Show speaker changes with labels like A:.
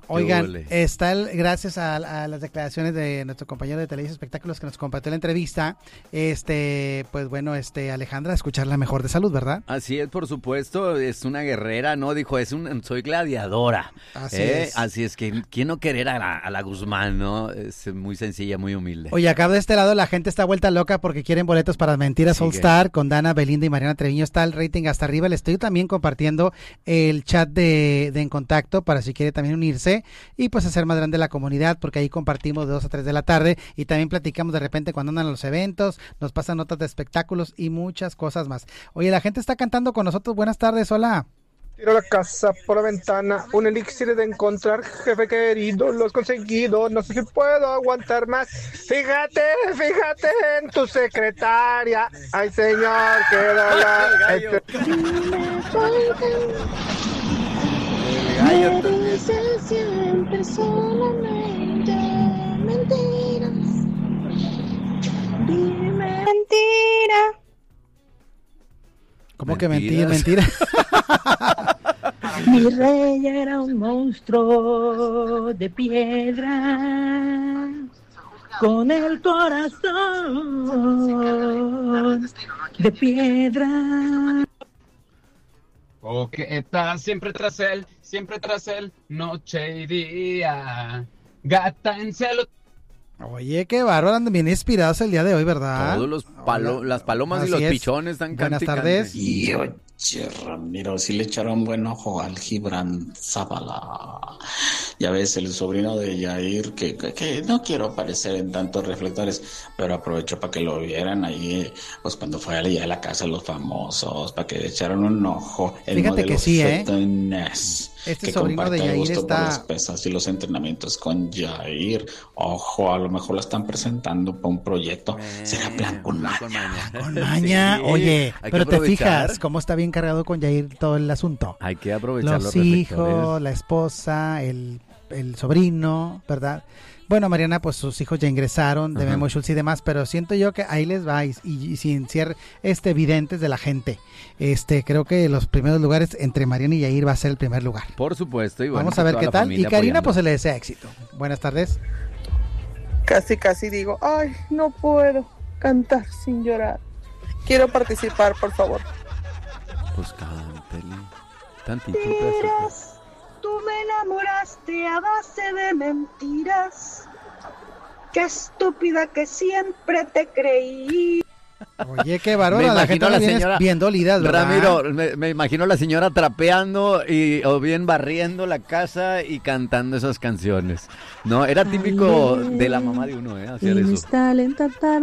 A: Oigan, gracias a las declaraciones de nuestro compañero de Televisa Espectáculos que nos compartió la entrevista, pues bueno, Alejandra, escuchar la mejor de salud, ¿verdad?
B: Así es, por supuesto, es una guerrera, ¿no? Dijo, soy gladiadora. Así es que, ¿quién no querer a la Guzmán, no? Es muy sencilla, muy humilde.
A: Oye, acá de este lado la gente está vuelta loca porque quieren boletos para Mentiras All Star con Dana, Belinda y Mariana Treviño. Está el rating hasta arriba. Le estoy también compartiendo el chat de En Contacto para si quiere también unirse y pues hacer más grande la comunidad, porque ahí compartimos de 2 a 3 de la tarde y también platicamos de repente cuando andan los eventos, nos pasan notas de espectáculos y muchas cosas más. Oye, la gente está cantando con nosotros. Buenas tardes, hola.
C: Tiro la casa por la ventana, un elixir de encontrar, jefe querido, lo has conseguido, no sé si puedo aguantar más. Fíjate en tu secretaria. Ay, señor, quédala.
D: Me dices siempre solamente mentiras. Dime mentira.
A: ¿Cómo que mentira?
D: Mi rey era un monstruo de piedra, con el corazón de piedra.
E: Coqueta, siempre tras él, noche y día, gata en celo.
A: Oye, qué bárbaro, andan bien inspirados el día de hoy, ¿verdad?
B: Todos las palomas y los pichones están
A: Buenas tardes.
F: Y oye, Ramiro, sí le echaron buen ojo al Gibran Zabala. Ya ves, el sobrino de Yair, que no quiero aparecer en tantos reflectores, pero aprovecho para que lo vieran ahí, pues cuando fue allá a la casa de los famosos, para que le echaran un ojo.
A: Fíjate que sí,
F: que
A: sobrino de Yair
F: gusto
A: está...
F: por las pesas y los entrenamientos con Yair. Ojo, a lo mejor la están presentando para un proyecto. Será plan con maña.
A: Con maña, sí. Oye, pero te fijas cómo está bien cargado con Yair todo el asunto.
B: Hay que aprovechar
A: los hijos, la esposa, el sobrino, ¿verdad? Bueno, Mariana, pues sus hijos ya ingresaron de Memo Schultz y demás, pero siento yo que ahí les va y sin ser evidentes de la gente. Creo que los primeros lugares entre Mariana y Yair va a ser el primer lugar.
B: Por supuesto. Y bueno,
A: vamos a ver qué tal. Y Karina, pues se le desea éxito. Buenas tardes.
G: Casi digo, ay, no puedo cantar sin llorar. Quiero participar, por favor.
B: Pues cántele. Tantito.
D: Tú me enamoraste a base de mentiras. Qué estúpida que siempre te creí.
A: Oye, qué bárbaro, la gente la señora bien dolida, ¿verdad?
B: Ramiro, me imagino la señora trapeando o bien barriendo la casa y cantando esas canciones. No, era típico de la mamá de uno, hacer eso.